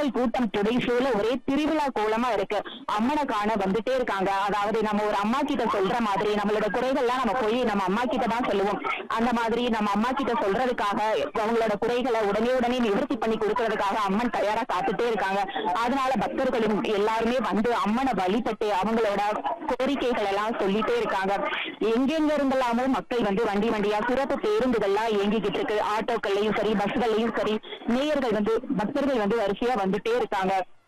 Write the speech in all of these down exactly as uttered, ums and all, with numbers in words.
மக்கள் கூட்டம் புடைசூழ ஒரே திருவிழா கோலமா இருக்கு. அம்மனை காண வந்துட்டே இருக்காங்க. அதாவது நம்ம ஒரு அம்மா கிட்ட சொல்ற மாதிரி நம்மளோட குறைகள்லாம் நம்ம போய் நம்ம அம்மா கிட்ட தான் சொல்லுவோம். அந்த மாதிரி நம்ம அம்மா கிட்ட சொல்றதுக்காக அவங்களோட குறைகளை உடனே உடனே நிவர்த்தி பண்ணி கொடுக்கறதுக்காக அம்மன் தயாரா காத்துட்டே இருக்காங்க. அதனால பக்தர்களும் எல்லாருமே வந்து அம்மனை வழிபட்டு அவங்களோட கோரிக்கைகள் எல்லாம் சொல்லிட்டே இருக்காங்க. எங்கெங்க இருந்தெல்லாமோ மக்கள் வந்து வண்டி வண்டியா சிறப்பு பேருந்துகள்லாம் இயங்கிக்கிட்டு இருக்கு. ஆட்டோக்கள்லயும் சரி, பஸ்கள்லயும் சரி, நேயர்கள் வந்து பக்தர்கள் வந்து வரிசையா வந்துட்டே இருக்காங்க.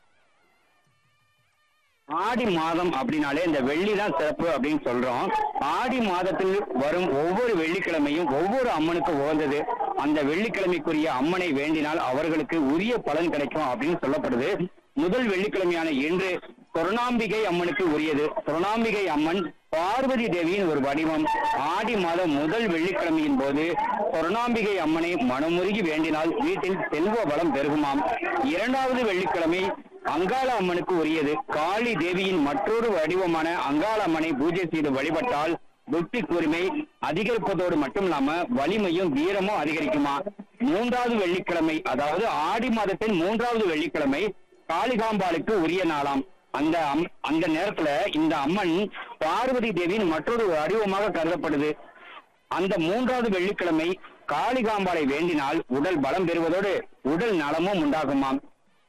ஆடி மாதம் அப்படின்னாலே இந்த வெள்ளி தான் சிறப்பு அப்படின்னு சொல்றோம். ஆடி மாதத்தில் வரும் ஒவ்வொரு வெள்ளிக்கிழமையும் ஒவ்வொரு அம்மனுக்கு உகந்தது. அந்த வெள்ளிக்கிழமைக்குரிய அம்மனை வேண்டினால் அவர்களுக்கு உரிய பலன் கிடைக்கும் அப்படின்னு சொல்லப்படுது. முதல் வெள்ளிக்கிழமையான இன்று சொர்ணாம்பிகை அம்மனுக்கு உரியது. சொர்ணாம்பிகை அம்மன் பார்வதி தேவியின் ஒரு வடிவம். ஆடி மாதம் முதல் வெள்ளிக்கிழமையின் போது சொர்ணாம்பிகை அம்மனை மனமுருகி வேண்டினால் வீட்டில் செல்வ வளம் பெருகுமாம். இரண்டாவது வெள்ளிக்கிழமை அங்காள அம்மனுக்கு உரியது. காளி தேவியின் மற்றொரு வடிவமான அங்காள அம்மனை பூஜை செய்து வழிபட்டால் புத்தி கூர்மை அதிகரிப்பதோடு மட்டும் இல்லாம வலிமையும் வீரமும் அதிகரிக்குமா. மூன்றாவது வெள்ளிக்கிழமை, அதாவது ஆடி மாதத்தின் மூன்றாவது வெள்ளிக்கிழமை காளிகாம்பாளுக்கு உரிய நாளாம். அந்த அந்த நேரத்துல இந்த அம்மன் பார்வதி தேவியின் மற்றொரு வடிவமாக கருதப்படுது. அந்த மூன்றாவது வெள்ளிக்கிழமை காளிகாம்பாளை வேண்டினால் உடல் பலம் பெறுவதோடு உடல் நலமும் உண்டாகுமாம்.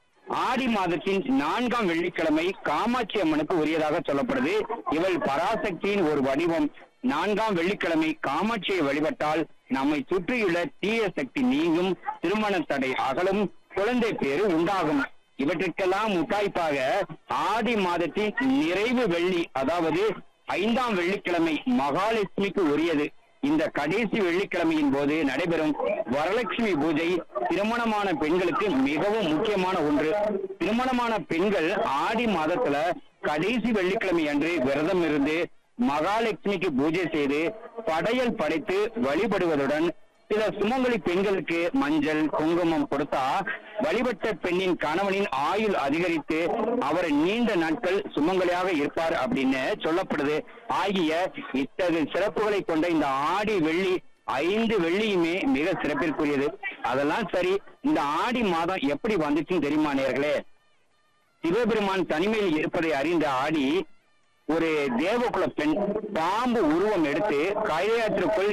ஆடி மாதத்தின் நான்காம் வெள்ளிக்கிழமை காமாட்சி அம்மனுக்கு உரியதாக சொல்லப்படுது. இவள் பராசக்தியின் ஒரு வடிவம். நான்காம் வெள்ளிக்கிழமை காமாட்சியை வழிபட்டால் நம்மை சுற்றியுள்ள தீய சக்தி நீங்கும், திருமண தடை அகலும், குழந்தை பேரு உண்டாகும். இவற்றுக்கெல்லாம் முத்தாய்ப்பாக ஆடி மாதத்தின் நிறைவு வெள்ளி, அதாவது ஐந்தாம் வெள்ளிக்கிழமை மகாலட்சுமிக்கு உரியது. இந்த கடைசி வெள்ளிக்கிழமையின் போது நடைபெறும் வரலட்சுமி பூஜை திருமணமான பெண்களுக்கு மிகவும் முக்கியமான ஒன்று. திருமணமான பெண்கள் ஆடி மாதத்துல கடைசி வெள்ளிக்கிழமை அன்று விரதம் இருந்து மகாலட்சுமிக்கு பூஜை செய்து படையல் படைத்து வழிபடுவதுடன் சில சுமங்கலி பெண்களுக்கு மஞ்சள் குங்குமம் கொடுத்தா வழிபட்ட பெண்ணின் கணவனின் ஆயுள் அதிகரித்து அவர் நீண்ட நாட்கள் சுமங்கலியாக இருப்பார் அப்படின்னு சொல்லப்படுது. ஆகிய இத்தகைய சிறப்புகளை கொண்ட இந்த ஆடி வெள்ளி ஐந்து வெள்ளியுமே மிக சிறப்பிற்குரியது. அதெல்லாம் சரி, இந்த ஆடி மாதம் எப்படி வந்துச்சுன்னு தெரியுமா நேயர்களே? சிவபெருமான் தனிமையில் இருப்பதை அறிந்த ஆடி ஒரு தேவகுல பெண் பாம்பு உருவம் எடுத்து கைலாயத்திற்குள்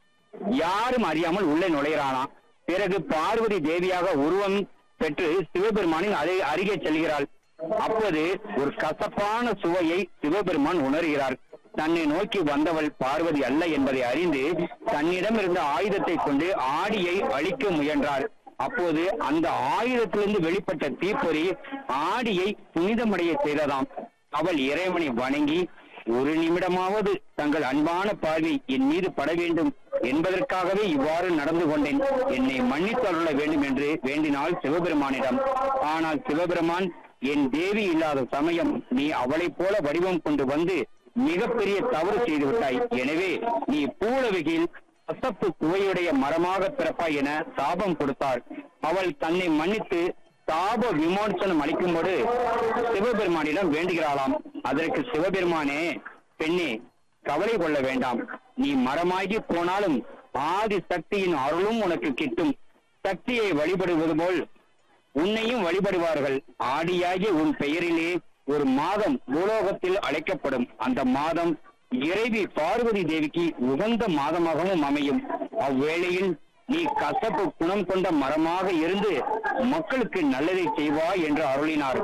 யாரும் அறியாமல் உள்ளே நுழைகிறானாம். பிறகு பார்வதி தேவியாக உருவம் பெற்று சிவபெருமானின் அதை அருகே செல்கிறாள். அப்போது ஒரு கசப்பான சுவையை சிவபெருமான் உணர்கிறார். தன்னை நோக்கி வந்தவள் பார்வதி அல்ல என்பதை அறிந்து தன்னிடம் இருந்த ஆயுதத்தை கொண்டு ஆடியை அழிக்க முயன்றார். அப்போது அந்த ஆயுதத்திலிருந்து வெளிப்பட்ட தீப்பொறி ஆடியை புனிதமடைய செய்ததாம். அவள் இறைவனை வணங்கி, ஒரு நிமிடமாவது தங்கள் அன்பான பார்வை என் மீது பட வேண்டும் என்பதற்காகவே இவ்வாறு நடந்து கொண்டேன், என்னை மன்னித்து அருள வேண்டும் என்று வேண்டினாள் சிவபெருமானிடம். ஆனால் சிவபெருமான், என் தேவி இல்லாத சமயம் நீ அவளை போல வடிவம் கொண்டு வந்து மிகப்பெரிய தவறு செய்து விட்டாய். எனவே நீ பூலவிகில் கசப்பு சுவையுடைய மரமாக பிறப்பாய் என சாபம் கொடுத்தார். அவள் தன்னை மன்னித்து சாப விமோசனம் அளிக்கும்போது சிவபெருமானிடம் வேண்டுகிறாளாம். அதற்கு சிவபெருமானே, பெண்ணே கவலை கொள்ள வேண்டாம், நீ மரமாகி போனாலும் ஆதி சக்தியின் அருளும் உனக்கு கிட்டும். சக்தியை வழிபடுவது போல் உன்னையும் வழிபடுவார்கள். ஆடியாகிய உன் பெயரிலே ஒரு மாதம் பூலோகத்தில் அழைக்கப்படும். அந்த மாதம் இறைவி பார்வதி தேவிக்கு உகந்த மாதமாகவும் அமையும். அவ்வேளையில் நீ கசப்பு குணம் கொண்ட மரமாக இருந்து மக்களுக்கு நல்லதை செய்வாய் என்று அருளினார்.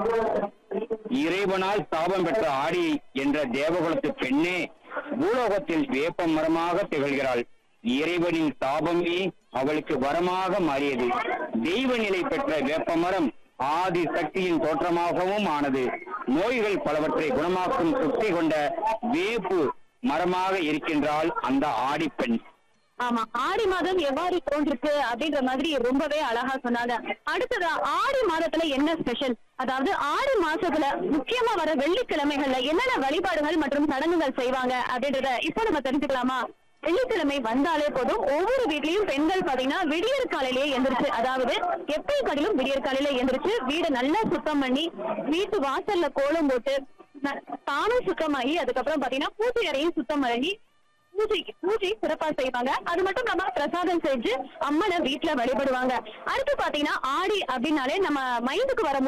இறைவனால் சாபம் பெற்ற ஆடி என்ற தேவகுலத்து பெண்ணே பூலோகத்தில் வேப்ப மரமாக திகழ்கிறாள். இறைவனின் சாபமே அவளுக்கு வரமாக மாறியது. தெய்வ நிலை பெற்ற வேப்ப மரம் ஆதி சக்தியின் தோற்றமாகவும் ஆனது. நோய்கள் பலவற்றை குணமாக்கும் சக்தி கொண்ட வேப்பு மரமாக இருக்கின்றாள் அந்த ஆடிப்பெண். ஆமா, ஆடி மாதம் எவ்வாறு தோன்றுச்சு அப்படின்ற மாதிரி ரொம்பவே அழகா சொன்னாங்க. அடுத்ததா ஆடி மாதத்துல என்ன ஸ்பெஷல், அதாவது ஆடி மாசத்துல முக்கியமா வர வெள்ளிக்கிழமைகள்ல என்னென்ன வழிபாடுகள் மற்றும் சடங்குகள் செய்வாங்க அப்படின்றத இப்ப நம்ம தெரிஞ்சுக்கலாமா? வெள்ளிக்கிழமை வந்தாலே போதும் ஒவ்வொரு வீட்லயும் பெண்கள் பாத்தீங்கன்னா விடியற் காலையிலேயே எந்திரிச்சு, அதாவது எப்பயும் காலையிலும் விடியற் காலையில எந்திரிச்சு வீடை நல்லா சுத்தம் பண்ணி வீட்டு வாசல்ல கோலம் போட்டு தானும் சுத்தமாகி அதுக்கப்புறம் பாத்தீங்கன்னா பூஜை அறையும் சுத்தம் பண்ணி பூஜை பூஜை சிறப்பா செய்வாங்க. அது மட்டும் நம்ம பிரசாதம் செஞ்சு அம்மனை வீட்டுல வழிபடுவாங்க. அடுத்து பாத்தீங்கன்னா ஆடி அப்படின்னாலே நம்ம மைண்டுக்கு வர